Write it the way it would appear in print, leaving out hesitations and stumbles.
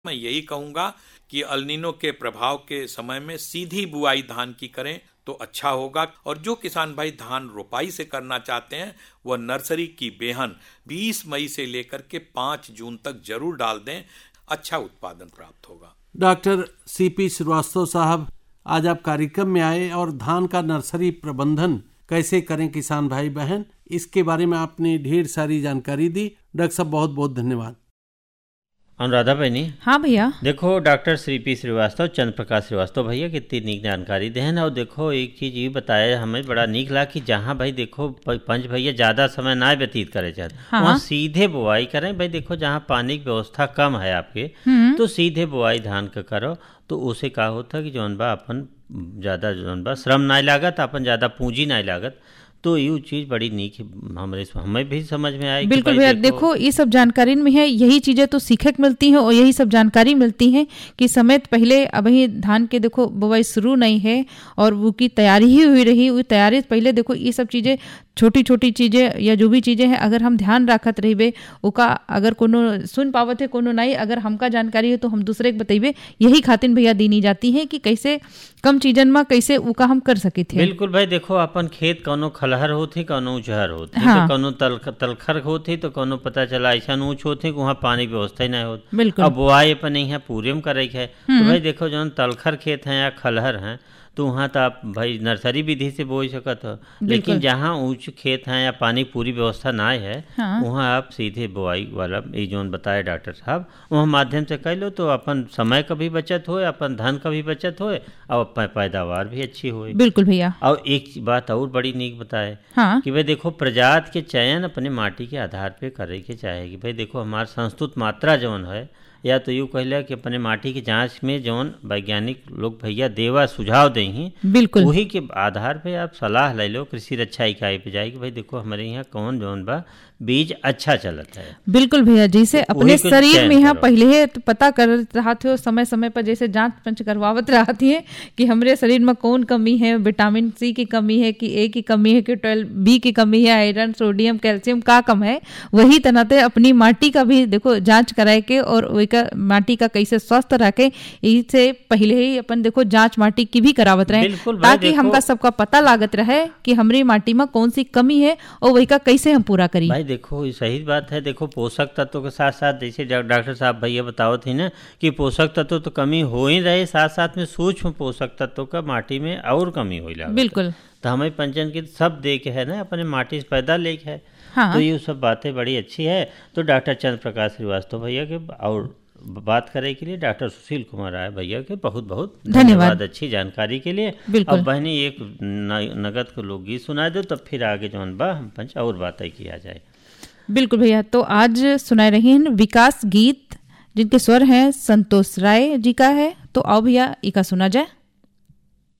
मैं यही कहूंगा कि अल्नीनो के प्रभाव के समय में सीधी बुआई धान की करें तो अच्छा होगा। और जो किसान भाई धान रोपाई से करना चाहते हैं वह नर्सरी की बेहन 20 मई से लेकर के 5 जून तक जरूर डाल दें, अच्छा उत्पादन प्राप्त होगा। डॉक्टर सीपी श्रीवास्तव साहब, आज आप कार्यक्रम में आए और धान का नर्सरी प्रबंधन कैसे करें किसान भाई बहन, इसके बारे में आपने ढेर सारी जानकारी दी। डॉक्टर साहब बहुत बहुत धन्यवाद। अनुराधा बहनी। हाँ भैया। देखो डॉक्टर श्रीपी श्रीवास्तव, चंद्र प्रकाश श्रीवास्तव भैया कितनी नीक जानकारी देहन। और देखो एक चीज़ ये बताया हमें बड़ा नीक लगा कि जहाँ भाई देखो पंच भैया ज़्यादा समय ना व्यतीत करे चाहते, हाँ। वहाँ सीधे बुआई करें। भाई देखो जहाँ पानी की व्यवस्था कम है आपके, तो सीधे बुआई धान का करो, तो उसे का होता कि जौन बा अपन ज़्यादा जौन बा श्रम ना लागत, अपन ज़्यादा पूंजी ना लागत। तो ये चीज़ बड़ी नीक हमें भी समझ में आई। बिल्कुल भैया, देखो ये सब जानकारी में है, यही चीज़ें तो सीखक मिलती हैं और यही सब जानकारी मिलती हैं कि समय पहले अभी धान के देखो बुवाई शुरू नहीं है और वो की तैयारी ही हुई रही, वो तैयारी पहले देखो ये सब चीज़ें छोटी छोटी चीज़ें या जो भी चीज़ें हैं अगर हम ध्यान रखत रहिबे, उका अगर कोनो सुन पावत है कोनो नहीं, अगर हमका जानकारी है तो हम दूसरे के बतेबे। यही खातिर भैया दीनी जाती है कि कैसे कम चीजन में कैसे उका हम कर सके थे। बिल्कुल भाई, देखो अपन खेत कौनो खलहर होती, कौनो उजहर होती, हाँ। तो कौनो तलखर होती, तो कौनो पता चला ऐसा ऊँच होती वहाँ पानी व्यवस्था ही नहीं होती। बिल्कुल। अब बुआई अपन यहाँ पूरे में करे है, तो भाई देखो जो तलखर खेत हैं या खलहर हैं तो वहाँ तो आप भाई नर्सरी विधि से बोई सकत हो, लेकिन जहाँ ऊंच खेत हैं या पानी पूरी व्यवस्था ना है, हाँ। वहाँ आप सीधे बुआई वाला ये जो बताए डॉक्टर साहब वहाँ माध्यम से कर लो, तो अपन समय का भी बचत हो, अपन धन का भी बचत हो और पैदावार भी अच्छी हो। बिल्कुल भैया। और एक बात और बड़ी नीक बताए, हाँ। कि भाई देखो प्रजाति के चयन अपने माटी के आधार पे करे के चाहे कि भाई देखो हमार संस्तुत मात्रा जौन है, या तो यूँ कहला कि अपने माटी की जांच में जौन वैज्ञानिक लोग भैया देवा सुझाव दें, बिल्कुल वही के आधार पे आप सलाह ले लो कृषि रक्षा इकाई पे जाए कि भाई देखो हमारे यहाँ कौन जौन बा बीज अच्छा चलता है। बिल्कुल भैया, जैसे अपने शरीर में यहाँ पहले है तो पता कर रहा थे समय समय पर, जैसे जांच पंच करवावत रहती है कि हमारे शरीर में कौन कमी है, विटामिन सी की कमी है कि ए की कमी है कि 12B की कमी है, आयरन सोडियम कैल्शियम का कम है। वही तरह से अपनी माटी का भी देखो जांच कराए के और माटी का कैसे स्वस्थ रखे, इससे पहले ही अपन देखो जांच माटी की भी करावत रहे, ताकि हमका सबका पता लागत रहे कि हमारी माटी में कौन सी कमी है और वही का कैसे हम पूरा करी। भाई देखो ये सही बात है। देखो पोषक तत्वों के साथ साथ जैसे डॉक्टर साहब भैया बताओ थी ना कि पोषक तत्व तो कमी हो ही रहे, साथ साथ में सूक्ष्म पोषक तत्वों का माटी में और कमी हो लगा। बिल्कुल। तो हमें पंचन की सब दे के है ना, अपने माटी से पैदा लेके है। हाँ। तो ये सब बातें बड़ी अच्छी है। तो डॉक्टर चंद्र प्रकाश श्रीवास्तव भैया के और बात करने के लिए डॉक्टर सुशील कुमार राय भैया के बहुत बहुत धन्यवाद अच्छी जानकारी के लिए। अब बहनी एक नगद को लोग गीत सुना दो, तब फिर आगे जौन बा हम पंच और बातें किया जाए। बिल्कुल भैया, तो आज सुनाए रहे हैं विकास गीत जिनके स्वर हैं संतोष राय जी का है, तो आओ भैया इका सुना जाए।